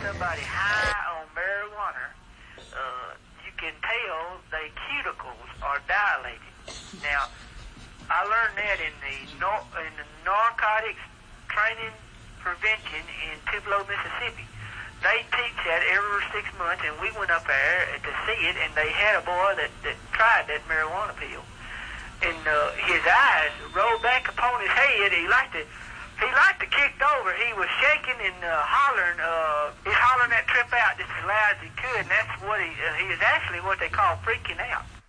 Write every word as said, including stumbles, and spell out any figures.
somebody high on marijuana, uh, you can tell their cuticles are dilated. Now, I learned that in the nor- in the narcotics training prevention in Tupelo, Mississippi. They teach that every six months, and we went up there to see it, and they had a boy that, that tried that marijuana pill. And uh, his eyes rolled back upon his head. He liked to, he liked to kicked over. He was shaking and uh, hollering. Uh, he's hollering that trip out just as loud as he could, and that's what he, uh, he is actually what they call freaking out.